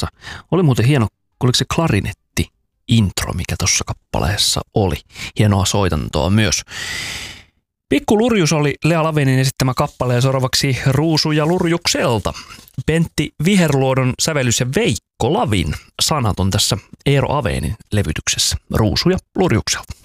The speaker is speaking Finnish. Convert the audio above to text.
kappaleessa. Oli muuten hieno, oliko se klarinetti intro, mikä tuossa kappaleessa oli. Hienoa soitantoa myös. Pikku Lurjus oli Lea Lavinin esittämä kappale ja seuraavaksi Ruusuja Lurjukselta. Pentti Viherluodon sävellys ja Veikko Lavin sanat on tässä Eero Aveenin levytyksessä Ruusuja Lurjukselta.